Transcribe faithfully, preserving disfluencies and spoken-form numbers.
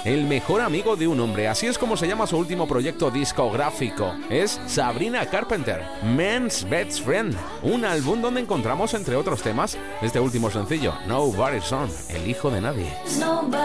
el mejor amigo de un hombre. Así es como se llama su último proyecto discográfico. Es Sabrina Carpenter, Man's Best Friend, un álbum donde encontramos, entre otros temas, este último sencillo, Nobody's Son, el hijo de nadie.